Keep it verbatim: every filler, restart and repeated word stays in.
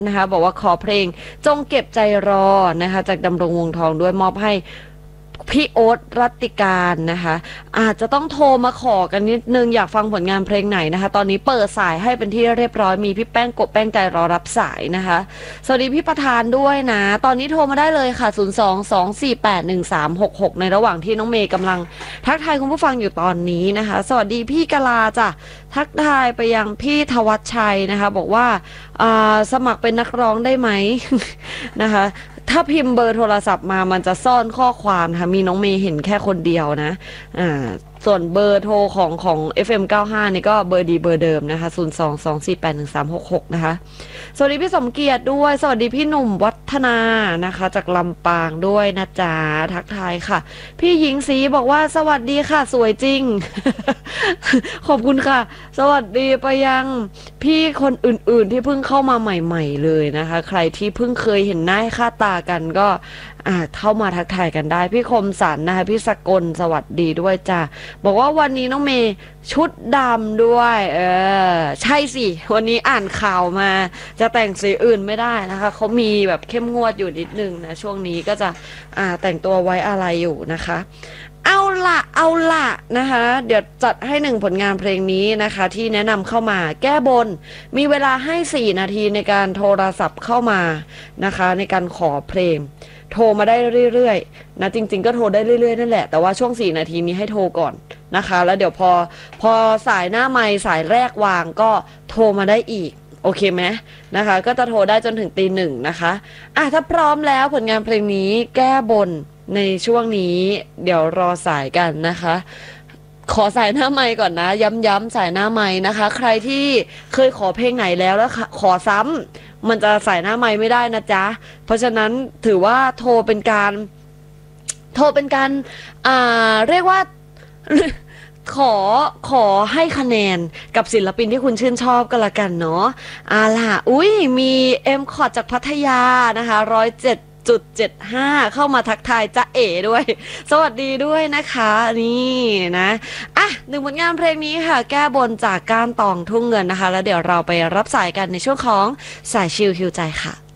นะคะบอกว่าขอเพลงจงเก็บใจรอนะคะจากดำรงวงทองด้วยมอบให้พี่โอ๊ตรัตติการนะคะอาจจะต้องโทรมาขอกันนิดนึงอยากฟังผลงานเพลงไหนนะคะตอนนี้เปิดสายให้เป็นที่เรียบร้อยมีพี่แป้งกบแป้งใจรอรับสายนะคะสวัสดีพี่ประธานด้วยนะตอนนี้โทรมาได้เลยค่ะศูนย์ สอง สอง สี่ แปด หนึ่ง สาม หก หกในระหว่างที่น้องเมย์กำลังทักทายคุณผู้ฟังอยู่ตอนนี้นะคะสวัสดีพี่กะลาจ้ะทักทายไปยังพี่ทวัชชัยนะคะบอกว่าสมัครเป็นนักร้องได้ไหม นะคะถ้าพิมพ์เบอร์โทรศัพท์มามันจะซ่อนข้อความค่ะมีน้องเมย์เห็นแค่คนเดียวนะอ่าส่วนเบอร์โทรของของ เอฟ เอ็ม เก้าสิบห้า นี่ก็เบอร์ดีเบอร์เดิมนะคะศูนย์ สอง สอง สี่ แปด หนึ่ง สาม หก หกนะคะสวัสดีพี่สมเกียรติด้วยสวัสดีพี่หนุ่มวัฒนานะคะจากลำปางด้วยนะจ๊ะทักทายค่ะพี่หญิงศรีบอกว่าสวัสดีค่ะสวยจริง ขอบคุณค่ะสวัสดีไปยังพี่คนอื่นๆที่เพิ่งเข้ามาใหม่ๆเลยนะคะใครที่เพิ่งเคยเห็นหน้าค่าตากันก็อ่าเข้ามาทักทายกันได้พี่คมสันนะคะพี่สกลสวัสดีด้วยจ้าบอกว่าวันนี้น้องเมย์ชุดดำด้วยเออใช่สิวันนี้อ่านข่าวมาจะแต่งสีอื่นไม่ได้นะคะเขามีแบบเข้มงวดอยู่นิดนึงนะช่วงนี้ก็จะอ่าแต่งตัวไว้อะไรอยู่นะคะเอาละเอาละนะคะเดี๋ยวจัดให้หนึ่งผลงานเพลงนี้นะคะที่แนะนำเข้ามาแก้บนมีเวลาให้สี่นาทีในการโทรศัพท์เข้ามานะคะในการขอเพลงโทรมาได้เรื่อยๆนะจริงๆก็โทรได้เรื่อยๆนั่นแหละแต่ว่าช่วงสี่นาทีนี้ให้โทรก่อนนะคะแล้วเดี๋ยวพอพอสายหน้าไมค์สายแรกวางก็โทรมาได้อีกโอเคไหมนะคะก็จะโทรได้จนถึงตีหนึ่งนะคะอ่ะถ้าพร้อมแล้วผลงานเพลงนี้แก้บนในช่วงนี้เดี๋ยวรอสายกันนะคะขอสายหน้าไมค์ก่อนนะย้ำๆสายหน้าไมค์นะคะใครที่เคยขอเพลงไหนแล้วแล้วขอซ้ำมันจะสายหน้าไมค์ไม่ได้นะจ๊ะเพราะฉะนั้นถือว่าโทรเป็นการโทรเป็นการอ่าเรียกว่าขอขอให้คะแนนกับศิลปินที่คุณชื่นชอบก็แล้วกันเนาะอ่าล่ะอุ้ยมีเอ็มคอร์ดจากพัทยานะคะร้อยเจ็ดจุดเจ็ดห้าเข้ามาทักทายจ๊ะเอ๋ด้วยสวัสดีด้วยนะคะนี่นะอ่ะหนึ่งผลงานเพลงนี้ค่ะแก้บนจากก้านตองทุ่งเงินนะคะแล้วเดี๋ยวเราไปรับสายกันในช่วงของสายชิลฮิวใจค่ะ